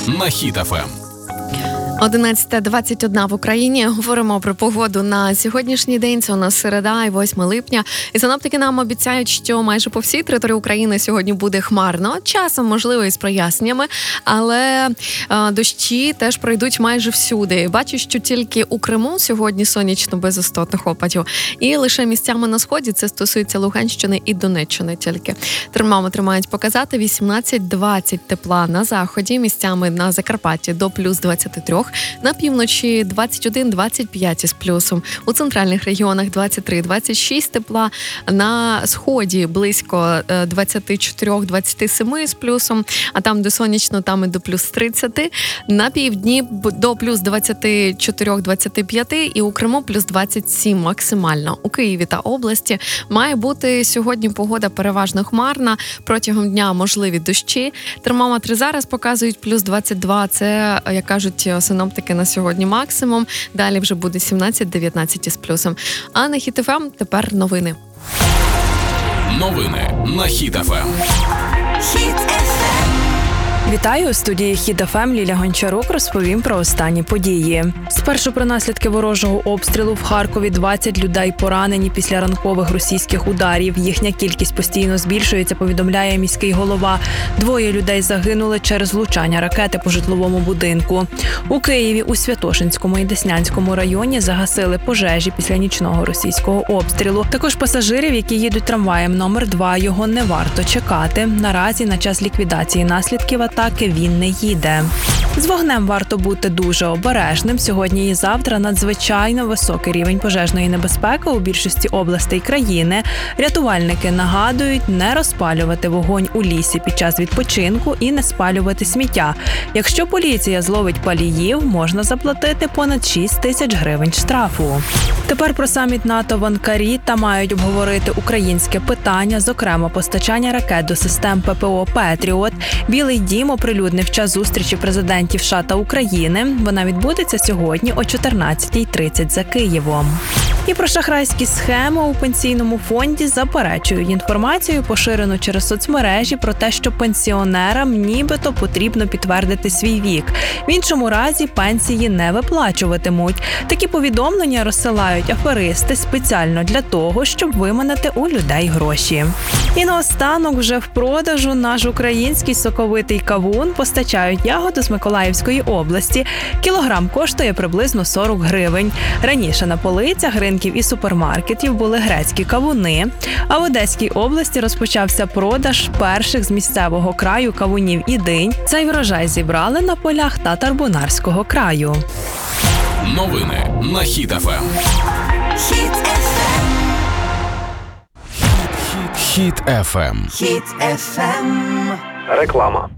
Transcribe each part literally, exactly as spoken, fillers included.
на Хіт еф ем. одинадцята двадцять один в Україні. Говоримо про погоду на сьогоднішній день. Це у нас середа, і восьме липня. І синоптики нам обіцяють, що майже по всій території України сьогодні буде хмарно. Часом, можливо, із проясненнями, але е, дощі теж пройдуть майже всюди. Бачу, що тільки у Криму сьогодні сонячно без істотних опадів. І лише місцями на сході, це стосується Луганщини і Донеччини тільки. Термометри мають показати вісімнадцять двадцять тепла на заході, місцями на Закарпатті до плюс двадцять три. На півночі двадцять один двадцять п'ять із плюсом. У центральних регіонах двадцять три двадцять шість тепла. На сході близько двадцять чотири двадцять сім з плюсом. А там, де сонячно, там і до плюс тридцять. На півдні до плюс двадцять чотири двадцять п'ять. І у Криму плюс двадцять сім максимально. У Києві та області має бути сьогодні погода переважно хмарна. Протягом дня можливі дощі. Термометри зараз показують плюс двадцять два. Це, як кажуть, синоптики на сьогодні максимум. Далі вже буде сімнадцять дев'ятнадцять із плюсом. А на Хіт еф ем тепер новини. Новини на Хіт еф ем. Хіт еф ем. Вітаю, у студії Хіт еф ем Ліля Гончарук розповім про останні події. Спершу про наслідки ворожого обстрілу в Харкові. двадцять людей поранені після ранкових російських ударів. Їхня кількість постійно збільшується, повідомляє міський голова. Двоє людей загинули через влучання ракети по житловому будинку. У Києві у Святошинському і Деснянському районі загасили пожежі після нічного російського обстрілу. Також пасажирів, які їдуть трамваєм номер два, його не варто чекати. Наразі на час ліквідації наслідків атаки він не їде. З вогнем варто бути дуже обережним. Сьогодні і завтра надзвичайно високий рівень пожежної небезпеки у більшості областей країни. Рятувальники нагадують не розпалювати вогонь у лісі під час відпочинку і не спалювати сміття. Якщо поліція зловить паліїв, можна заплатити понад шість тисяч гривень штрафу. Тепер про саміт НАТО в Анкарі. Та мають обговорити українське питання, зокрема постачання ракет до систем пе пе о «Петріот». Білий дім оприлюднив час зустрічі президентів США та України. Вона відбудеться сьогодні о чотирнадцятій тридцять за Києвом. І про шахрайські схеми у пенсійному фонді заперечують інформацію, поширену через соцмережі, про те, що пенсіонерам нібито потрібно підтвердити свій вік. В іншому разі пенсії не виплачуватимуть. Такі повідомлення розсилають аферисти спеціально для того, щоб виманити у людей гроші. І наостанок вже в продажу наш український соковитий кавун. Постачають ягоду з Миколаївської області. Кілограм коштує приблизно сорок гривень. Раніше на полицях ринків і супермаркетів були грецькі кавуни. А в Одеській області розпочався продаж перших з місцевого краю кавунів і динь. Цей врожай зібрали на полях Татарбунарського краю. Новини на Хіт еф ем. Хіт еф ем. Хіт еф ем. Хіт еф ем. Реклама.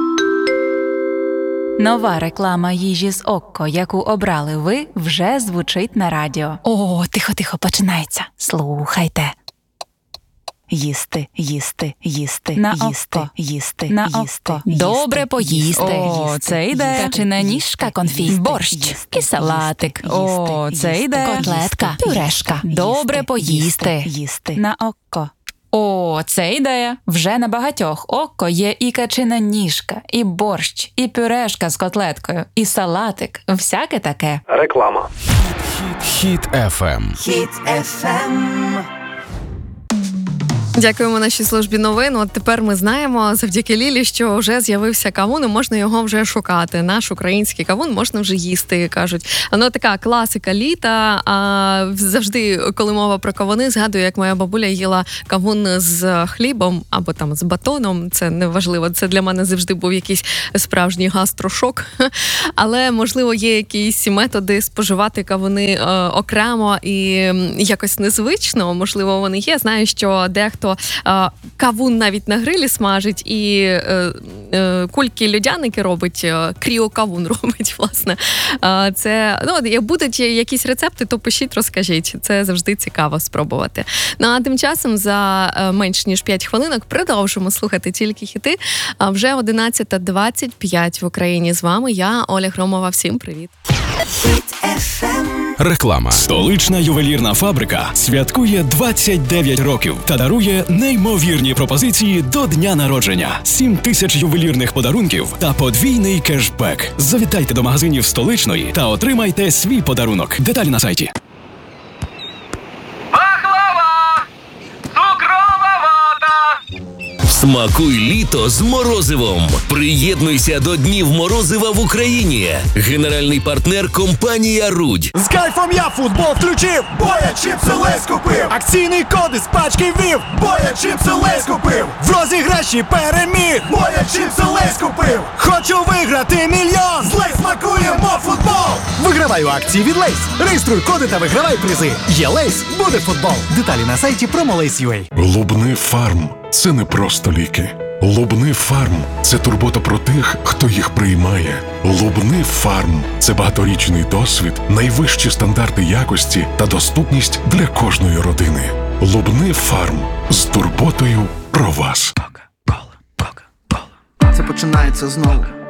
Нова реклама їжі з Окко, яку обрали ви, вже звучить на радіо. О, тихо-тихо, починається. Слухайте. Їсти, їсти, їсти, на їсти, око. їсти, на їсти, око. їсти, Добре поїсти. О, їсти, це йде. Качана ніжка, конфі, борщ і салатик. О, це йде. Котлетка, пюрешка. Добре поїсти. їсти. На око. О, це ідея. Вже на багатьох Окко є і качина ніжка, і борщ, і пюрешка з котлеткою, і салатик. Всяке таке. Реклама. Хіт еф ем. Хіт еф ем. Дякуємо нашій службі новин. От тепер ми знаємо завдяки Лілі, що вже з'явився кавун, і можна його вже шукати. Наш український кавун можна вже їсти, кажуть. Воно така класика літа. А завжди, коли мова про кавуни, згадую, як моя бабуля їла кавун з хлібом або там з батоном. Це не важливо. Це для мене завжди був якийсь справжній гастрошок. Але, можливо, є якісь методи споживати кавуни е, окремо і якось незвично. Можливо, вони є. Знаю, що дехто кавун навіть на грилі смажить і е, е, кульки льодяники робить, кріокавун робить, власне. Е, це, ну, як будуть якісь рецепти, то пишіть, розкажіть. Це завжди цікаво спробувати. Ну, а тим часом за менш ніж п'ять хвилинок продовжимо слухати тільки хіти. А вже одинадцята двадцять п'ять в Україні. З вами я, Оля Громова. Всім привіт. Реклама. Столична ювелірна фабрика святкує двадцять дев'ять років та дарує неймовірні пропозиції до дня народження. сім тисяч ювелірних подарунків та подвійний кешбек. Завітайте до магазинів Столичної та отримайте свій подарунок. Деталі на сайті. Пахлава! Цукрова вата! Смакуй літо з морозивом. Приєднуйся до Днів морозива в Україні. Генеральний партнер – компанія «Рудь». З кайфом я футбол включив, бо я чіпси Лейс купив. Акційний код із пачки ввів, бо я чіпси Лейс купив. В розіграші переміг, бо я чіпси Лейс купив. Хочу виграти мільйон, з Лейс смакуємо футбол. Вигравай у акції від Лейс. Реєструй коди та вигравай призи. Є Лейс, буде футбол. Деталі на сайті Promolace.ua. Лубни Фарм – це не просто ліки. Лубни Фарм – це турбота про тих, хто їх приймає. Лубни Фарм – це багаторічний досвід, найвищі стандарти якості та доступність для кожної родини. Лубни Фарм – з турботою про вас. Це починається знову.